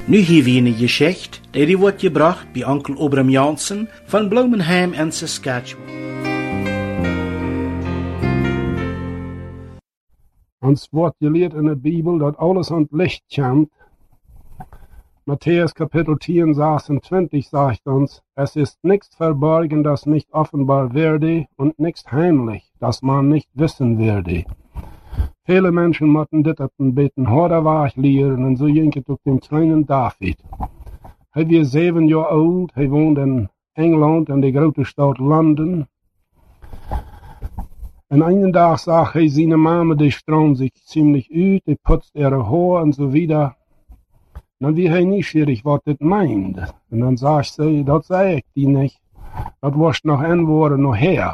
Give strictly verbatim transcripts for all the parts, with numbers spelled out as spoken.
Nu hier weer een geschicht, die wordt gebracht bij onkel Obram Jansen van Bloemenheim en Saskatchewan. Ons wordt geleerd in de Bijbel dat alles aan het licht komt. Matthäus Kapitel tien, zesentwintig sagt uns, es ist nichts verborgen, das nicht offenbar werde, und nichts heimlich, das man nicht wissen werde. Viele Menschen moeten dit op een beetje harder weg leren, en zo ging het ook den kleinen David. Hij was zeven jaar oud, hij woonde in Engeland, in de grote stad Londen. En een dag zag hij zijn mama, die stroomde zich ziemlich uit, die putzte ihre haar en zo wieder. Dan wie hij nieuwsgierig wat dit meint. En dan zegt ze, dat zei ik die niet. Dat was nog een woord nog her.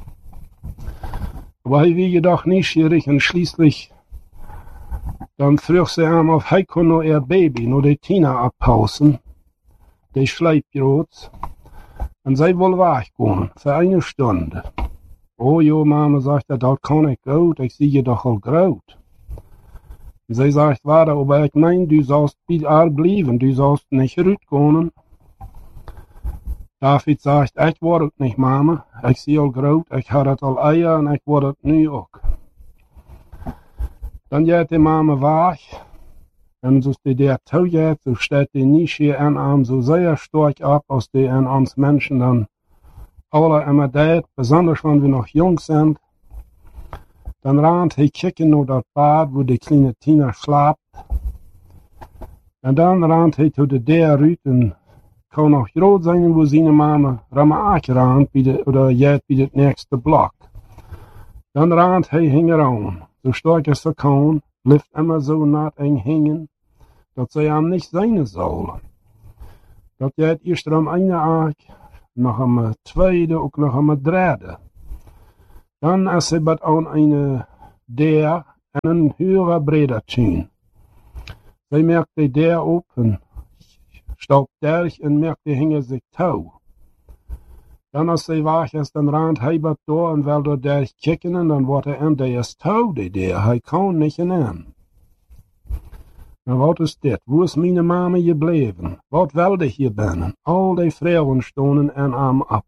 Aber hij wie jedoch nieuwsgierig en schließlich dan vroeg ze hem of hij kon nog ihr baby, nog de Tina abpausen. Die schleipgroot. En zij wil weggaan, voor een stunde. Oh joh, mama, zegt er, dat kan ik goed, ik zie je doch al groot. Zij zegt, vader, aber ik meen, du sollst bij haar blijven, du sollst niet uitkomen. David zegt, ik word het niet, mama, ik zie al groot, ik had het al eier en ik word het nu ook. Dan gaat de mama weg, en zoals die der toe gaat, zo staat die niche en arm zo zeer sterk op, als die en ons mensen dan alle immer deed, besonders wanneer we nog jong zijn. Dan raadt hij kijken naar dat bad waar de kleine Tina slaapt. En dan raadt hij tot de deur uit en kan nog groot zijn waar zijn mama ramaak raadt, of jij bij het nächste blok. Dan raadt hij hingen aan, zo sterk als ze kan, blijft immer zo nat eng hingen, dat zij hem niet zijn zullen. Dat jij het eerst aan een aak, nog een tweede, ook nog een derde. Dan als ze wat aan een deur en een höhere breder zien. Zij merkt de deur op en stoopt derg en merkt de hingen zich touw. Dan als zij weg is, dan raadt hij wat door en wil door derg kijken en dan wordt hij aan de is touw de deur. Hij kan niet in aan. Nou wat is dit? Waar is mijn mama gebleven? Wat wilde hier binnen? Al die vrouwen stonden en hem op.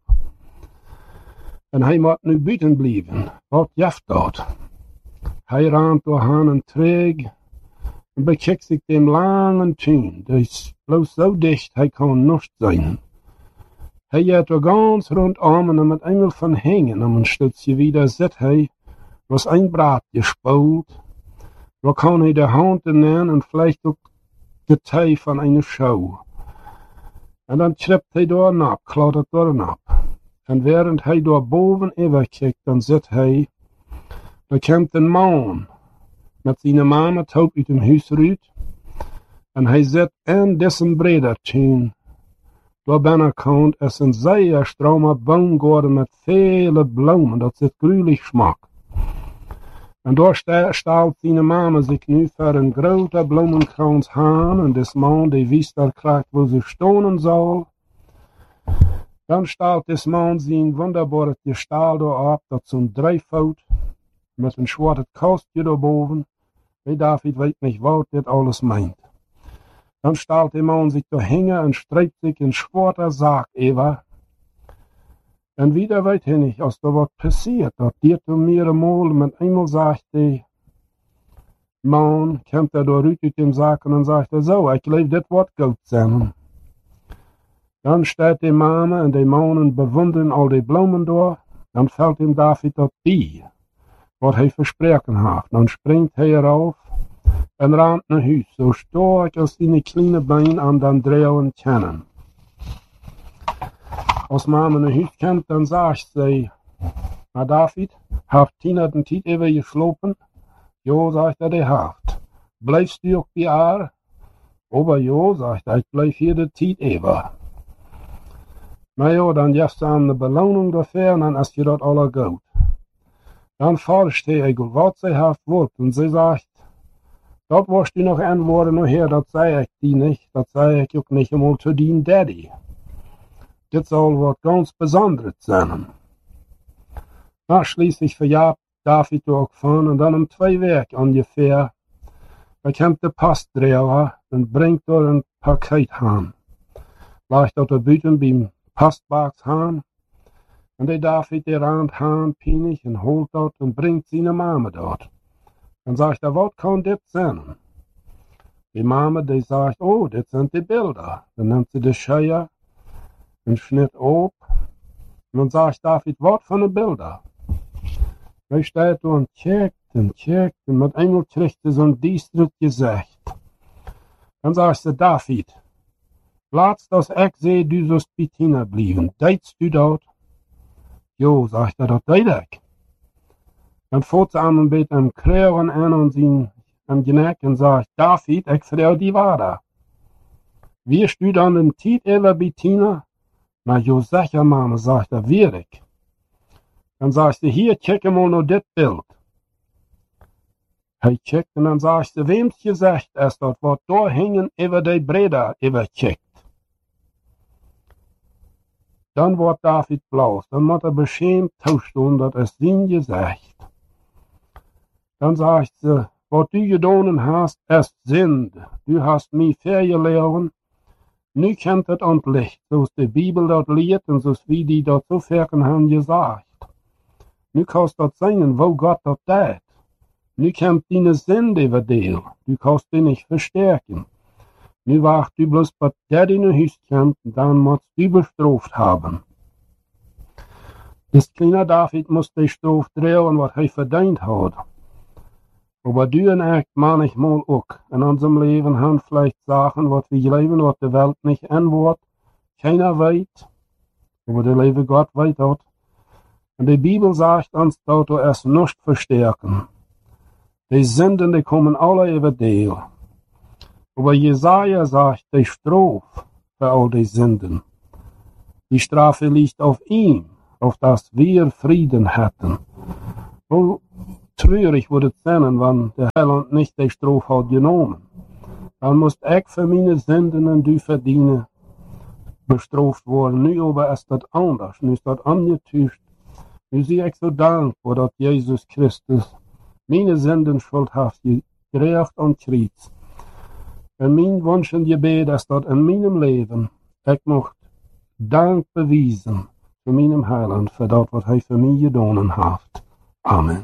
En hij moet nu buiten blijven. Wat jaft dat? Hij raadt door haan en treeg en bekijkt zich dem lange tuin. Die is bloos zo dicht, hij kan niet zijn. Hij gaat er ganz rondom en met engel van hingen. En een stukje wieder zit hij, was een braad gespoeld. Waar kan hij de hand nemen en vielleicht ook de tij van een show. En dan tript hij door nap, klautert door nap. En während hij door boven even kijkt, dan zit hij, er komt een man met zijn mama taub uit een huis uit. En hij zit in dessen bredertje. Door binnenkant is een zeer strome boomgaard met vele bloemen, dat zit gruwelijk smak. En daar stelt zijn mama zich nu voor een grote bloemenkrans aan, en des man die wist er krijgt waar ze stonen zal. Dan stelt des man zijn wonderbare gestalte op, dat zo'n drijfvoet, met een zwarte kastje daarboven. Hey David weet niet wat dit alles meint. Dan stelt de man zich te hingen en strijkt zich een zwarte zaak even. En wieder weet hij niet, als er wat passiert, dat dit er meermaal met eenmaal zegt de man, komt er door uit dem zaken en zegt er zo, ik leef dit wat goed zijn. Dan staat de mama en de mannen bewonderen al die bloemen door, dan valt hem David dat bij, wat hij verspreken heeft. Dan springt hij erop en rent naar huis, zo sterk als zijn kleine been aan dan draaien kennen. Als mama naar huis komt, dan zegt zij, maar David, heeft Tina de tijd even geslopen? Jo, zegt hij, die heeft. Blijft u ook bij haar? Aber jo, zegt hij, ik blijf hier de tijd even. Maar jo, dan geeft ze hem de beloning daarvoor en dan is je dat alle goed. Dan vraagt hij, wat zij heeft wordt, en zij zegt, dat was u nog een woord nog her, dat zei ik die niet, dat zei ik ook niet eenmaal te dien daddy. Dit zal wat ganz Besonderes sein. Na, schließlich verjagt David ook van en dan om twee weken ongeveer, da komt de postdrijver en brengt door een pakket haan. Lag dat er buiten bij postbox haan. En de David de rand haan pinig en holt dat en brengt zijn mama dat. Dan zegt hij, wat kan dit zijn? Die mama die zegt, oh, dit zijn de beelden. Dan neemt ze de scheier en snit op. En dan zegt David, wat voor een beelden? Hij staat toen checkt en checkt en met eenmaal krijgt hij zo'n diesterd gezicht. Dan zegt ze, David, laatst als ik zei, du zoust bij Tina blijven. Deedst u dat? Jo, zegt hij, dat deed ik. Dan voert ze aan een beetje een kreuren aan aan zijn nek en zegt, David, ik vertel die waarheid. Wierst u dan een tijd even bij Tina? Maar jo, zeg je mama, zegt hij, weer ik. Dan zegt ze, hier, check hem al naar dit beeld. Hij checkt en dan zegt ze, wem's gezegd is dat wat daar hingen over de breda even checkt. Dan wordt David blaus, dan moet hij beschaamd toestaan, dat is zijn gezegd. Dan zegt ze, wat du gedaan hast, is zinde. Du hast mij vergelegen. Nu kent het ontlicht, zoals de Bibel dat leert en zoals wie die dat zo ver hebben gezegd. Nu kan dat zijn, wo God dat deed. Nu kent die zinde verdeel. Du kannst die niet versterken. Nu wacht du bloß wat der in huis komt, dan moet du bestraft hebben. Dus kleine David moest de straf dragen wat hij verdiend had. Maar du en ik manchmal ook. In unserem Leben haben vielleicht Sachen, wat we leven, wat de Welt nicht antwoordt. Keiner weet. Aber der lieve Gott weet dat. En de Bibel sagt uns, dat we es nicht versterken. Die Sünden, die kommen alle über deel. Aber Jesaja sagt, die Straf für all die Sünden. Die Strafe liegt auf ihm, auf das wir Frieden hätten. Hoe treurig würde es sein, wenn der Heiland nicht die Strafe hat genommen. Dann muss ich für meine Sünden und du verdienen bestraft worden. Nu aber ist das anders. Nu ist das angetuscht. Nu zie ik zo dankbaar dat Jezus Christus mijn zendenschuld heeft gerecht aan kruis. En mijn wens en gebed is dat in mijn leven ik mocht dank bewijzen voor mijn heiland voor dat wat hij voor mij gedaan heeft. Amen.